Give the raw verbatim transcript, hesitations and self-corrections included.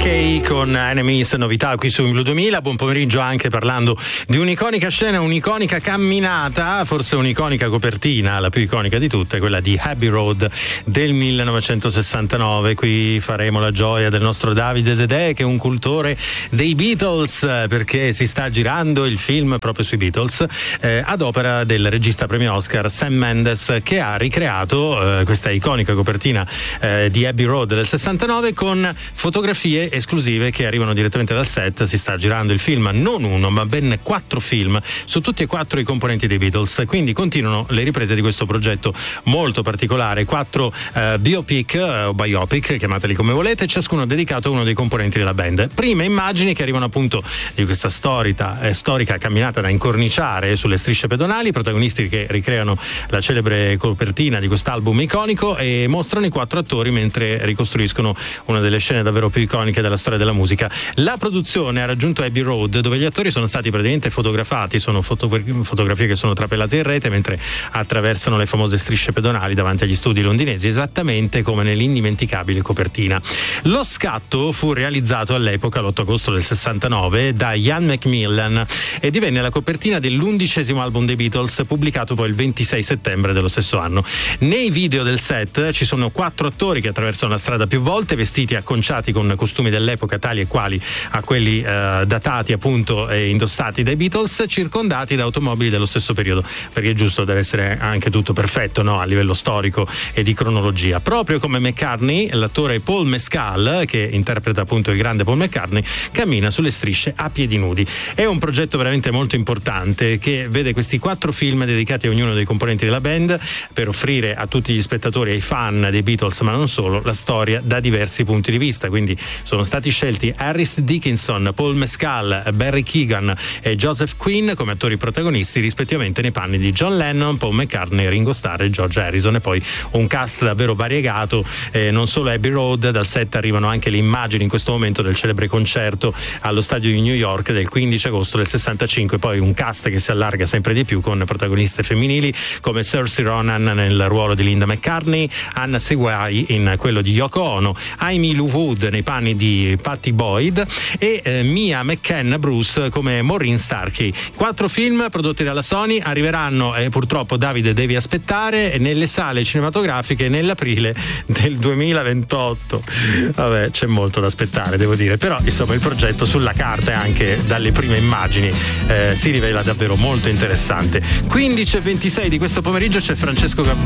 Kay con Enemies, novità qui su Blu duemila. Buon pomeriggio, anche parlando di un'iconica scena, un'iconica camminata, forse un'iconica copertina, la più iconica di tutte, quella di Abbey Road del millenovecentosessantanove. Qui faremo la gioia del nostro Davide Dedè, che è un cultore dei Beatles, perché si sta girando il film proprio sui Beatles, eh, ad opera del regista premio Oscar Sam Mendes, che ha ricreato eh, questa iconica copertina eh, di Abbey Road del sessantanove con fotografie esclusive che arrivano direttamente dal set. Si sta girando il film, non uno ma ben quattro film su tutti e quattro i componenti dei Beatles, quindi continuano le riprese di questo progetto molto particolare. Quattro eh, biopic eh, o biopic, chiamateli come volete, ciascuno dedicato a uno dei componenti della band. Prime immagini che arrivano appunto di questa storica, eh, storica camminata da incorniciare sulle strisce pedonali, i protagonisti che ricreano la celebre copertina di quest'album iconico e mostrano i quattro attori mentre ricostruiscono una delle scene davvero più iconiche della storia della musica. La produzione ha raggiunto Abbey Road, dove gli attori sono stati praticamente fotografati, sono foto- fotografie che sono trapelate in rete mentre attraversano le famose strisce pedonali davanti agli studi londinesi, esattamente come nell'indimenticabile copertina. Lo scatto fu realizzato all'epoca, l'otto agosto del sessantanove, da Ian McMillan e divenne la copertina dell'undicesimo album dei Beatles, pubblicato poi il ventisei settembre dello stesso anno. Nei video del set ci sono quattro attori che attraversano la strada più volte, vestiti acconciati con costumi dell'epoca tali e quali a quelli eh, datati appunto e indossati dai Beatles, circondati da automobili dello stesso periodo, perché giusto, deve essere anche tutto perfetto, no? A livello storico e di cronologia. Proprio come McCartney, l'attore Paul Mescal, che interpreta appunto il grande Paul McCartney, cammina sulle strisce a piedi nudi. È un progetto veramente molto importante che vede questi quattro film dedicati a ognuno dei componenti della band per offrire a tutti gli spettatori e ai fan dei Beatles, ma non solo, la storia da diversi punti di vista. Quindi sono stati scelti Harris Dickinson, Paul Mescal, Barry Keoghan e Joseph Quinn come attori protagonisti, rispettivamente nei panni di John Lennon, Paul McCartney, Ringo Starr e George Harrison. E poi un cast davvero variegato, eh, non solo Abbey Road, dal set arrivano anche le immagini in questo momento del celebre concerto allo stadio di New York del quindici agosto del sessantacinque, poi un cast che si allarga sempre di più con protagoniste femminili come Saoirse Ronan nel ruolo di Linda McCartney, Anna Seguai in quello di Yoko Ono, Amy Lou Wood nei panni di Patty Boyd e eh, Mia McKenna Bruce come Maureen Starkey. Quattro film prodotti dalla Sony arriveranno, e eh, purtroppo Davide devi aspettare, nelle sale cinematografiche nell'aprile del duemilaventotto. Vabbè, c'è molto da aspettare, devo dire, però insomma il progetto sulla carta e anche dalle prime immagini eh, si rivela davvero molto interessante. quindici e ventisei di questo pomeriggio c'è Francesco Gab-